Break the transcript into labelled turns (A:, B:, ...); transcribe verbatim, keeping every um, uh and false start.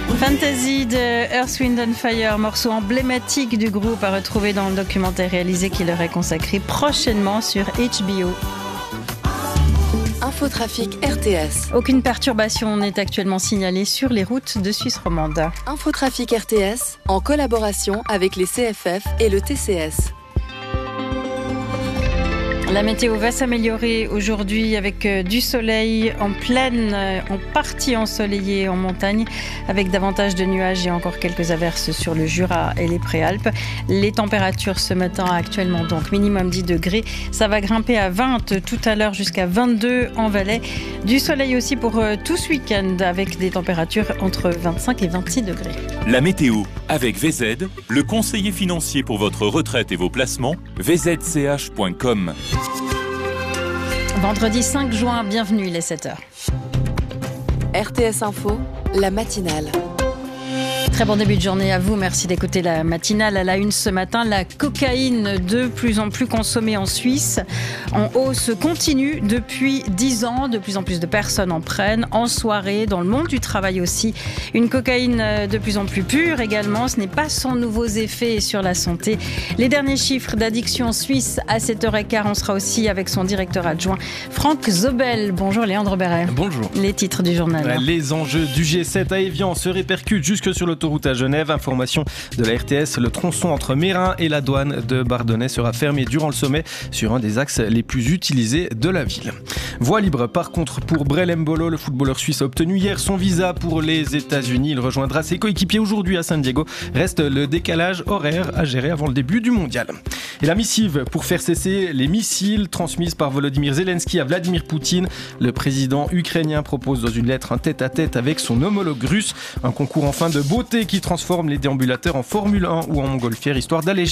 A: Fantasy de Earth, Wind and Fire, morceau emblématique du groupe à retrouver dans le documentaire réalisé qui leur est consacré prochainement sur H B O.
B: Infotrafic R T S.
A: Aucune perturbation n'est actuellement signalée sur les routes de Suisse romande.
B: Infotrafic R T S en collaboration avec les C F F et le T C S.
A: La météo va s'améliorer aujourd'hui avec du soleil en plaine, en partie ensoleillée en montagne, avec davantage de nuages et encore quelques averses sur le Jura et les Préalpes. Les températures ce matin actuellement donc minimum dix degrés. Ça va grimper à vingt tout à l'heure jusqu'à vingt-deux en Valais. Du soleil aussi pour tout ce week-end avec des températures entre vingt-cinq et vingt-six degrés.
C: La météo avec V Z, le conseiller financier pour votre retraite et vos placements, v z c h point com.
A: Vendredi cinq juin, bienvenue, il est sept heures.
B: R T S Info, la matinale.
A: Très bon début de journée à vous, merci d'écouter la matinale. À la une ce matin, la cocaïne de plus en plus consommée en Suisse, en hausse continue depuis dix ans. De plus en plus de personnes en prennent, en soirée, dans le monde du travail aussi. Une cocaïne de plus en plus pure également, ce n'est pas sans nouveaux effets sur la santé. Les derniers chiffres d'addiction suisse à sept heures quinze, on sera aussi avec son directeur adjoint Franck Zobel. Bonjour Léandre Béret.
D: Bonjour.
A: Les titres du journal.
D: Les enjeux du G sept à Évian se répercutent jusque sur l'autoroute à Genève. Information de la R T S, le tronçon entre Mérin et la douane de Bardonnay sera fermé durant le sommet sur un des axes les plus utilisés de la ville. Voie libre par contre pour Brel Mbolo, le footballeur suisse a obtenu hier son visa pour les États-Unis. Il rejoindra ses coéquipiers aujourd'hui à San Diego. Reste le décalage horaire à gérer avant le début du mondial. Et la missive pour faire cesser les missiles transmise par Volodymyr Zelensky à Vladimir Poutine. Le président ukrainien propose dans une lettre un tête-à-tête avec son homologue russe. Un concours enfin de beauté qui transforme les déambulateurs en Formule un ou en montgolfière, histoire d'alléger